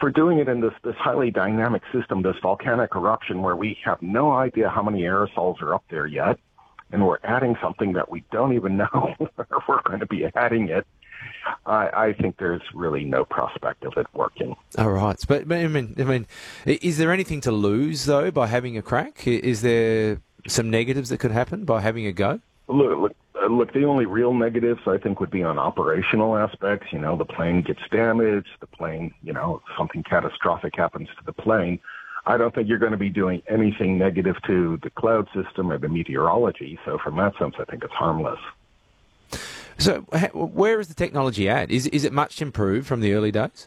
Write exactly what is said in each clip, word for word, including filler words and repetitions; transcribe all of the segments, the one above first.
for doing it in this, this highly dynamic system, this volcanic eruption where we have no idea how many aerosols are up there yet, and we're adding something that we don't even know where we're going to be adding it, I, I think there's really no prospect of it working. All right. But, but I mean, I mean, is there anything to lose, though, by having a crack? Is there some negatives that could happen by having a go? Look, look, uh, look, the only real negatives, I think, would be on operational aspects. You know, the plane gets damaged, the plane, you know, something catastrophic happens to the plane. I don't think you're going to be doing anything negative to the cloud system or the meteorology. So from that sense, I think it's harmless. So where is the technology at? Is is it much improved from the early days?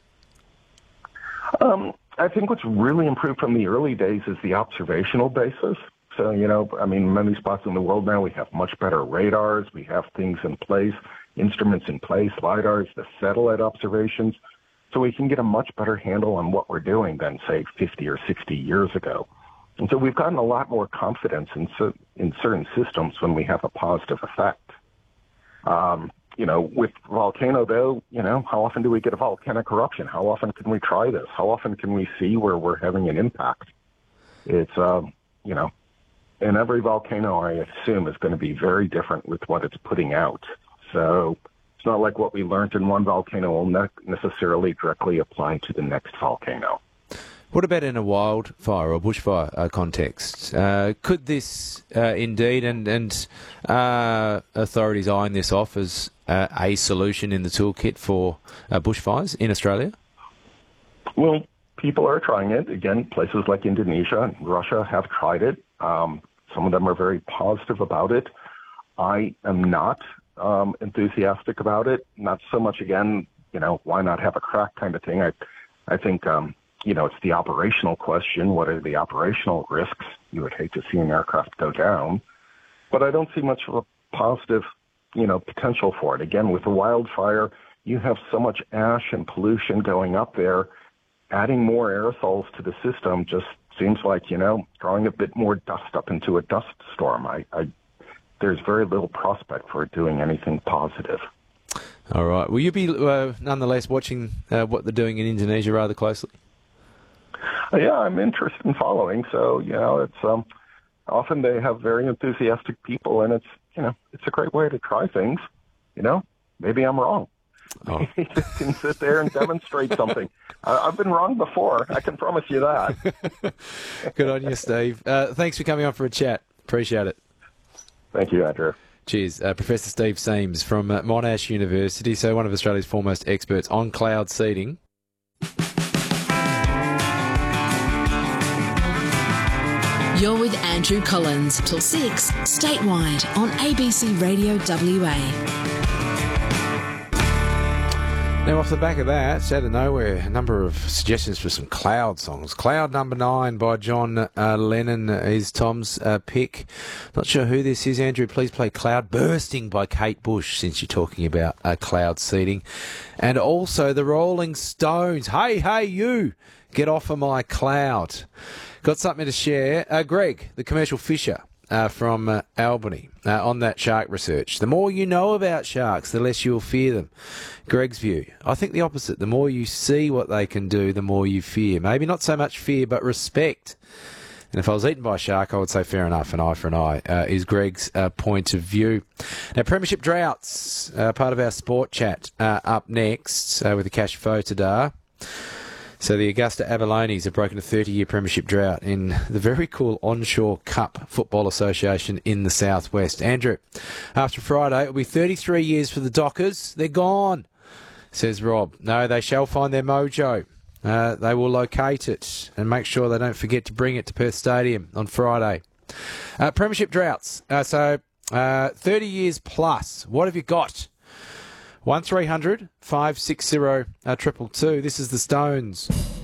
Um, I think what's really improved from the early days is the observational basis. So, you know, I mean, many spots in the world now, we have much better radars. We have things in place, instruments in place, LiDARs, the satellite observations. So we can get a much better handle on what we're doing than, say, fifty or sixty years ago. And so we've gotten a lot more confidence in, in certain systems when we have a positive effect. Um, you know, with volcano, though, you know, how often do we get a volcanic eruption? How often can we try this? How often can we see where we're having an impact? It's, um, you know, and every volcano, I assume, is going to be very different with what it's putting out. So it's not like what we learned in one volcano will not necessarily directly apply to the next volcano. What about in a wildfire or bushfire uh, context? Uh, could this uh, indeed, and, and uh, authorities eyeing this off as uh, a solution in the toolkit for uh, bushfires in Australia? Well, people are trying it. Again, places like Indonesia and Russia have tried it. Um, some of them are very positive about it. I am not um, enthusiastic about it. Not so much, again, you know, why not have a crack kind of thing. I, I think... Um, You know, it's the operational question. What are the operational risks? You would hate to see an aircraft go down. But I don't see much of a positive, you know, potential for it. Again, with the wildfire, you have so much ash and pollution going up there. Adding more aerosols to the system just seems like, you know, throwing a bit more dust up into a dust storm. I, I there's very little prospect for it doing anything positive. All right. Will you be uh, nonetheless watching uh, what they're doing in Indonesia rather closely? Yeah, I'm interested in following. So, you know, it's um, often they have very enthusiastic people, and it's, you know, it's a great way to try things. You know, maybe I'm wrong. Oh. You just can sit there and demonstrate something. I, I've been wrong before. I can promise you that. Good on you, Steve. Uh, thanks for coming on for a chat. Appreciate it. Thank you, Andrew. Cheers. Uh, Professor Steve Siems from uh, Monash University, so one of Australia's foremost experts on cloud seeding. You're with Andrew Collins till six, statewide on A B C Radio W A. Now, off the back of that, out of nowhere, a number of suggestions for some Cloud songs. Cloud Number Nine by John uh, Lennon is Tom's uh, pick. Not sure who this is, Andrew. Please play Cloud Bursting by Kate Bush, since you're talking about uh, cloud seeding. And also the Rolling Stones. Hey, hey, you! Get off of my cloud. Got something to share. Uh, Greg, the commercial fisher uh, from uh, Albany, uh, on that shark research. The more you know about sharks, the less you'll fear them. Greg's view. I think the opposite. The more you see what they can do, the more you fear. Maybe not so much fear, but respect. And if I was eaten by a shark, I would say fair enough, an eye for an eye, uh, is Greg's uh, point of view. Now, Premiership Droughts, uh, part of our sport chat, uh, up next uh, with the Cash Fotadar. So the Augusta Abalones have broken a thirty-year premiership drought in the very cool Onshore Cup Football Association in the southwest. Andrew, after Friday, it'll be thirty-three years for the Dockers. They're gone, says Rob. No, they shall find their mojo. Uh, they will locate it and make sure they don't forget to bring it to Perth Stadium on Friday. Uh, premiership droughts. Uh, so uh, thirty years plus. What have you got? one three hundred five six zero two two two. This is the Stones.